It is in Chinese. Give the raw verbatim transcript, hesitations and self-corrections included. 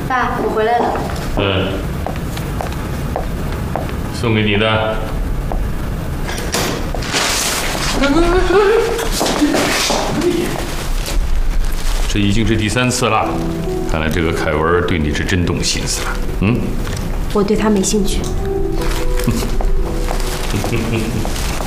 爸，我回来了。 嗯，送给你的。这已经是第三次了，看来这个凯文对你是真动心思了。嗯， 我对他没兴趣。